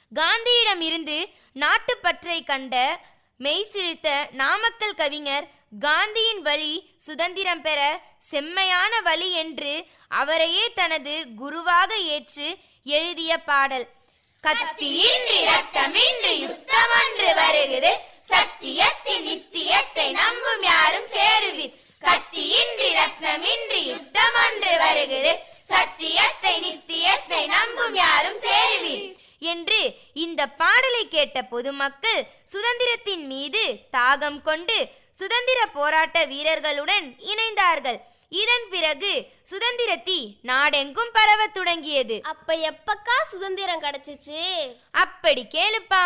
காந்தியிடம் இருந்து நாட்டுப்பற்றை கண்ட மெய்சிழித்த நாமக்கல் கவிஞர் காந்தியின் வழி சுதந்திரம் பெற செம்மையான வழி என்று அவரையே தனது குருவாக ஏற்று எழுதிய பாடல். கத்தியின்றி ரத்தமின்றி யுத்தம் ஒன்று வருகிறது, சத்தியத்தின் நித்தியத்தை நம்பும் யாரும் சேருவீர். கத்தியின்றி ரத்தமின்றி யுத்தம் ஒன்று வருகிறது, சத்தியத்தை நித்தியத்தை நம்பும் யாரும் சேருவீர் என்று இந்த பாடலை கேட்ட பொதுமக்கள் சுதந்திரத்தின் மீது தாகம் கொண்டு சுதந்திர போராட்ட வீரர்களுடன் இணைந்தார்கள். இதன் பிறகு சுதந்திரத்தி நாடெங்கும் பரவ தொடங்கியது. அப்ப எப்பக்கா சுதந்திரம் கிடைச்சிச்சு? அப்படி கேளுப்பா.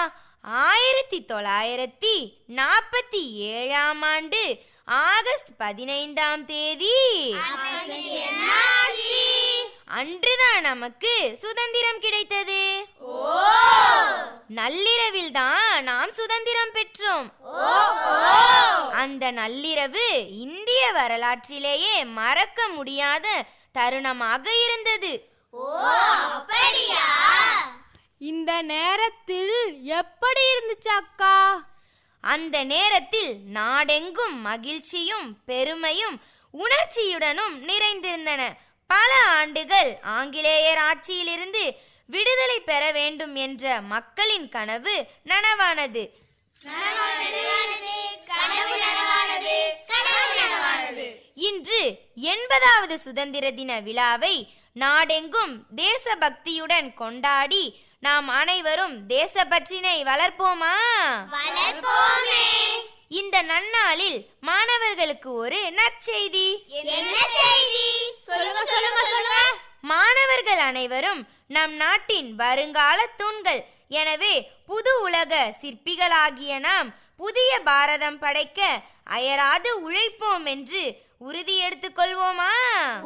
1947 ஆண்டு ஆகஸ்ட் 15ஆம் தேதி அன்றுதான் நமக்கு சுதந்திரம் கிடைத்தது. நள்ளிரவில் தான் நாம் சுதந்திரம் பெற்றோம். அந்த நள்ளிரவு இந்திய வரலாற்றிலேயே மறக்க முடியாத தருணமாக இருந்தது. இந்த நேரத்தில் எப்படி இருந்துச்சு அக்கா? அந்த நேரத்தில் நாடெங்கும் மகிழ்ச்சியும் பெருமையும் உணர்ச்சியுடனும் நிறைந்திருந்தன. பல ஆண்டுகள் ஆங்கிலேயர் ஆட்சியிலிருந்து விடுதலை பெற வேண்டும் என்ற மக்களின் கனவு நனவானது. இன்று 80வது சுதந்திர தின விழாவை நாடெங்கும் தேசபக்தியுடன் கொண்டாடி நாம் அனைவரும் தேசப்பற்றினை வளர்ப்போமா? இந்த நன்னாளில் மாணவர்களுக்கு ஒரு நற்செய்தி. மாணவர்கள் அனைவரும் நம் நாட்டின் வருங்கால தூண்கள். எனவே புது உலக சிற்பிகளாகிய நாம் புதிய பாரதம் படைக்க அயராது உழைப்போம் என்று உறுதி எடுத்துக் கொள்வோமா?